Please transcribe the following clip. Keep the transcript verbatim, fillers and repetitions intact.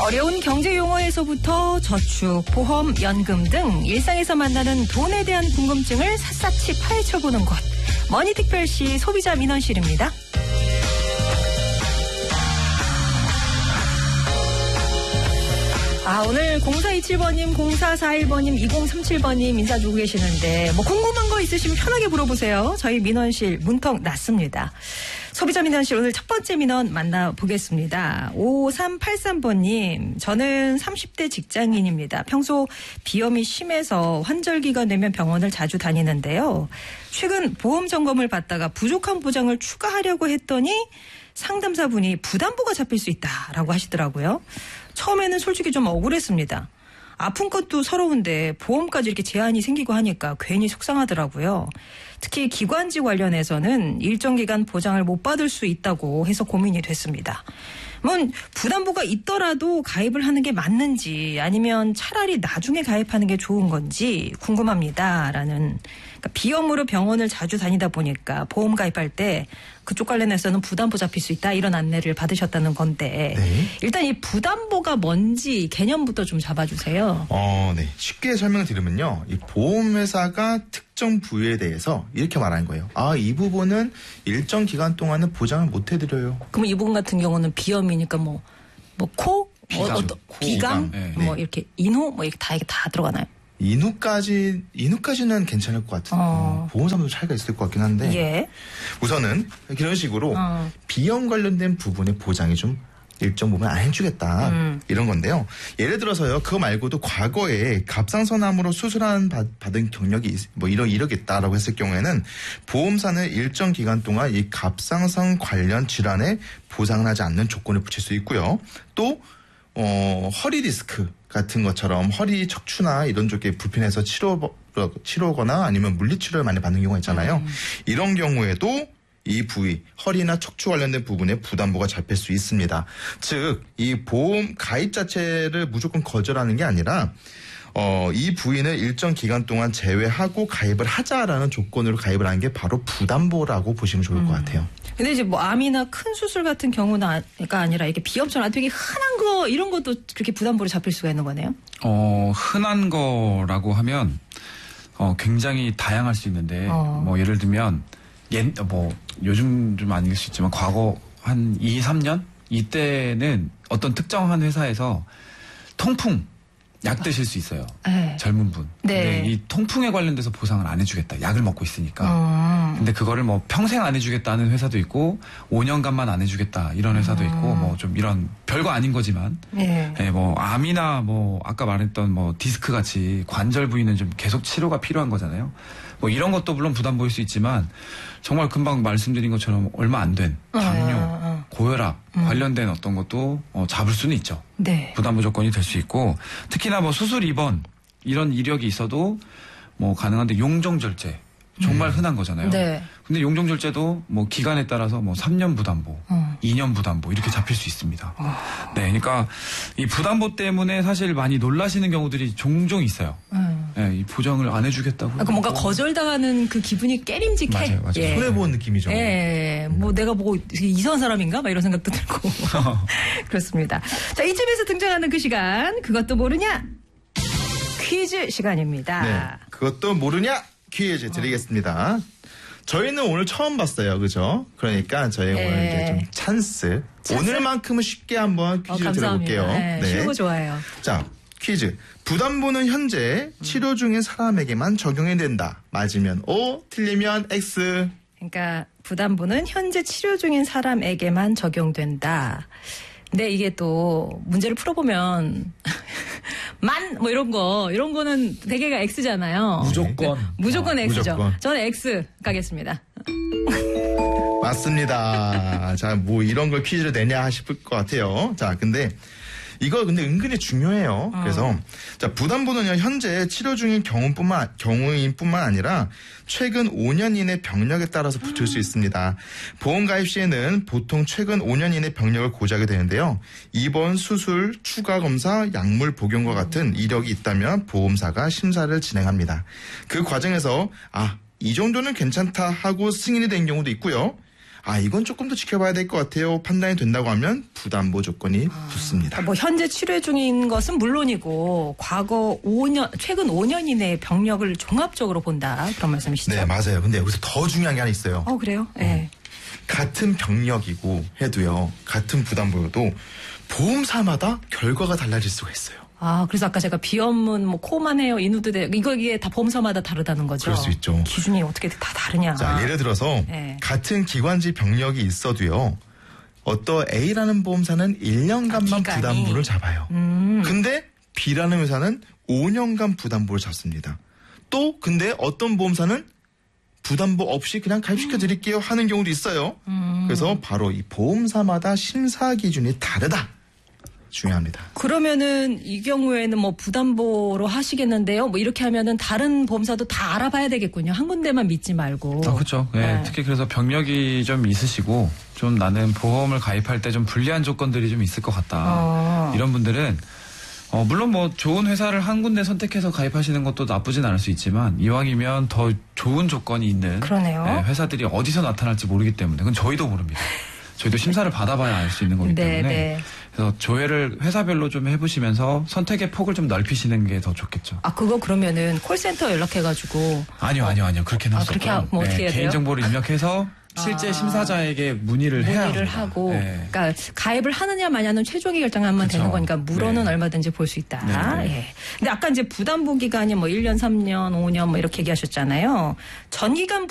어려운 경제 용어에서부터 저축, 보험, 연금 등 일상에서 만나는 돈에 대한 궁금증을 샅샅이 파헤쳐보는 곳. 머니특별시 소비자 민원실입니다. 아, 오늘 공사이칠 번님, 공사사일 번님, 이공삼칠 번님 인사 주고 계시는데 뭐 궁금한 거 있으시면 편하게 물어보세요. 저희 민원실 문턱 났습니다. 소비자 민원실 오늘 첫 번째 민원 만나보겠습니다. 오삼팔삼 번님, 저는 삼십 대 직장인입니다. 평소 비염이 심해서 환절기가 되면 병원을 자주 다니는데요. 최근 보험 점검을 받다가 부족한 보장을 추가하려고 했더니 상담사분이 부담보가 잡힐 수 있다라고 하시더라고요. 처음에는 솔직히 좀 억울했습니다. 아픈 것도 서러운데 보험까지 이렇게 제한이 생기고 하니까 괜히 속상하더라고요. 특히 기관지 관련해서는 일정 기간 보장을 못 받을 수 있다고 해서 고민이 됐습니다. 뭐 부담보가 있더라도 가입을 하는 게 맞는지 아니면 차라리 나중에 가입하는 게 좋은 건지 궁금합니다라는. 그러니까 비염으로 병원을 자주 다니다 보니까 보험 가입할 때 그쪽 관련해서는 부담보 잡힐 수 있다 이런 안내를 받으셨다는 건데 네. 일단 이 부담보가 뭔지 개념부터 좀 잡아주세요. 어, 네. 쉽게 설명을 드리면요. 이 보험회사가 특정 부위에 대해서 이렇게 말하는 거예요. 아, 이 부분은 일정 기간 동안은 보장을 못 해드려요. 그럼 이 부분 같은 경우는 비염이니까 뭐, 뭐 코, 비강, 어, 어떤, 비강, 네. 뭐 이렇게 인후, 뭐 이렇게 다 이게 다 들어가나요? 인후까지, 인후까지는 괜찮을 것 같은, 어. 보험사도 차이가 있을 것 같긴 한데. 예. 우선은 이런 식으로 어. 비염 관련된 부분의 보장이 좀 일정 부분 안 해주겠다. 음. 이런 건데요. 예를 들어서요. 그거 말고도 과거에 갑상선암으로 수술한 받, 받은 경력이 뭐 이러, 이러겠다라고 했을 경우에는 보험사는 일정 기간 동안 이 갑상선 관련 질환에 보상을 하지 않는 조건을 붙일 수 있고요. 또, 어, 허리 디스크 같은 것처럼 허리 척추나 이런 쪽에 불편해서 치료, 치료거나 아니면 물리치료를 많이 받는 경우가 있잖아요. 음. 이런 경우에도 이 부위, 허리나 척추 관련된 부분에 부담보가 잡힐 수 있습니다. 즉, 이 보험 가입 자체를 무조건 거절하는 게 아니라 어, 이 부위는 일정 기간 동안 제외하고 가입을 하자라는 조건으로 가입을 하는 게 바로 부담보라고 보시면 좋을 음. 것 같아요. 근데 이제 뭐 암이나 큰 수술 같은 경우가 아니라 이렇게 비염처럼 되게 흔한 거 이런 것도 그렇게 부담보로 잡힐 수가 있는 거네요? 어, 흔한 거라고 하면 어, 굉장히 다양할 수 있는데 어. 뭐 예를 들면 옛, 뭐 요즘 좀 아닐 수 있지만 과거 한 이, 삼 년 이때는 어떤 특정한 회사에서 통풍 약 드실 수 있어요. 네. 젊은 분. 네. 근데 이 통풍에 관련돼서 보상을 안 해주겠다. 약을 먹고 있으니까. 음. 근데 그거를 뭐 평생 안 해주겠다는 회사도 있고 오 년간만 안 해주겠다 이런 회사도 음. 있고 뭐 좀 이런 별거 아닌 거지만 네. 네, 뭐 암이나 뭐 아까 말했던 뭐 디스크 같이 관절 부위는 좀 계속 치료가 필요한 거잖아요. 뭐 이런 것도 물론 부담 보일 수 있지만 정말 금방 말씀드린 것처럼 얼마 안 된 당뇨, 어, 어. 고혈압 음. 관련된 어떤 것도 어, 잡을 수는 있죠. 네. 부담보 조건이 될 수 있고 특히나 뭐 수술 입원 이런 이력이 있어도 뭐 가능한데 용종절제 정말 음. 흔한 거잖아요. 네. 근데 용종절제도 뭐 기간에 따라서 뭐 삼 년 부담보, 음. 이 년 부담보 이렇게 잡힐 수 있습니다. 어. 네, 그러니까 이 부담보 때문에 사실 많이 놀라시는 경우들이 종종 있어요. 음. 네, 이 보장을 안 해주겠다고. 그러니까 뭔가 거절당하는 그 기분이 깨림직해. 맞아요, 맞아요. 예. 손해보는 느낌이죠. 예, 뭐 내가 뭐 이상한 사람인가? 막 이런 생각도 들고. 그렇습니다. 자, 이쯤에서 등장하는 그 시간, 그것도 모르냐? 퀴즈 시간입니다. 네, 그것도 모르냐? 퀴즈 드리겠습니다. 어. 저희는 오늘 처음 봤어요. 그죠? 그러니까 저희 네. 오늘 이제 좀 찬스. 찬스. 오늘만큼은 쉽게 한번 퀴즈를 어, 들어볼게요. 네, 네. 쉬운 거 좋아해요. 자, 퀴즈. 부담보는 현재 음. 치료 중인 사람에게만 적용이 된다. 맞으면 O, 틀리면 X. 그러니까 부담보는 현재 치료 중인 사람에게만 적용된다. 근데 이게 또 문제를 풀어보면 만 뭐 이런 거 이런 거는 대개가 X잖아요. 무조건. 무조건 어, X죠. 무조건. 저는 X 가겠습니다. 맞습니다. 자, 뭐 이런 걸 퀴즈를 내냐 싶을 것 같아요. 자, 근데 이거 근데 은근히 중요해요. 어. 그래서 자, 부담보는요 현재 치료 중인 경우뿐만 경우인뿐만 아니라 최근 오 년 이내 병력에 따라서 붙을 수 있습니다. 보험 가입 시에는 보통 최근 오 년 이내 병력을 고지하게 되는데요. 입원, 수술, 추가 검사, 약물 복용과 같은 이력이 있다면 보험사가 심사를 진행합니다. 그 과정에서 아, 이 정도는 괜찮다 하고 승인이 된 경우도 있고요. 아 이건 조금 더 지켜봐야 될 것 같아요. 판단이 된다고 하면 부담보 조건이 아, 붙습니다. 뭐 현재 치료 중인 것은 물론이고 과거 오 년, 최근 오 년 이내의 병력을 종합적으로 본다 그런 말씀이시죠? 네 맞아요. 근데 여기서 더 중요한 게 하나 있어요. 어 그래요? 네. 같은 병력이고 해도요. 같은 부담보여도 보험사마다 결과가 달라질 수가 있어요. 아 그래서 아까 제가 비염은 뭐 코만 해요, 인후도 돼 이거 이게 다 보험사마다 다르다는 거죠? 그럴 수 있죠. 기준이 어떻게 다 다르냐? 자 예를 들어서 네. 같은 기관지 병력이 있어도요. 어떤 A라는 보험사는 일 년간만 아, 기간이. 부담보를 잡아요. 음. 근데 B라는 회사는 오 년간 부담보를 잡습니다. 또 근데 어떤 보험사는 부담보 없이 그냥 가입시켜 드릴게요 하는 경우도 있어요. 음. 그래서 바로 이 보험사마다 심사 기준이 다르다. 중요합니다. 그러면은 이 경우에는 뭐 부담보로 하시겠는데요. 뭐 이렇게 하면은 다른 보험사도 다 알아봐야 되겠군요. 한 군데만 믿지 말고. 아, 그렇죠. 예, 네. 특히 그래서 병력이 좀 있으시고 좀 나는 보험을 가입할 때 좀 불리한 조건들이 좀 있을 것 같다. 어. 이런 분들은 어, 물론 뭐 좋은 회사를 한 군데 선택해서 가입하시는 것도 나쁘진 않을 수 있지만 이왕이면 더 좋은 조건이 있는 그러네요. 예, 회사들이 어디서 나타날지 모르기 때문에 그건 저희도 모릅니다. 저희도 심사를 받아봐야 알 수 있는 거기 네, 때문에 네. 그래서 조회를 회사별로 좀 해보시면서 선택의 폭을 좀 넓히시는 게 더 좋겠죠. 아 그거 그러면은 콜센터 연락해가지고 아니요, 아니요, 아니요. 그렇게는 아, 할 수 그렇게 없고요. 하- 뭐 어떻게 해야 돼요? 개인정보를 입력해서 실제 아. 심사자에게 문의를 해야 문의를 합니다. 하고, 네. 그러니까 가입을 하느냐 마냐는 최종의 결정하면 그쵸. 되는 거니까 물어는 네. 얼마든지 볼 수 있다. 네, 네. 예. 근데 아까 이제 부담보 기간이 뭐 일 년, 삼 년, 오 년 뭐 이렇게 얘기하셨잖아요. 전기간